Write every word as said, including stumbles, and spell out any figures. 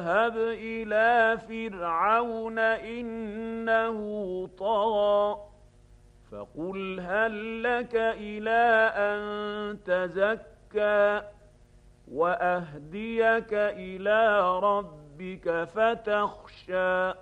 اذْهَبْ إِلَىٰ فِرْعَوْنَ إِنَّهُ طَغَىٰ فَقُلْ هَل لَّكَ إِلَىٰ أَن تَزَكَّىٰ وَأَهْدِيَكَ إِلَىٰ رَبِّكَ فَتَخْشَىٰ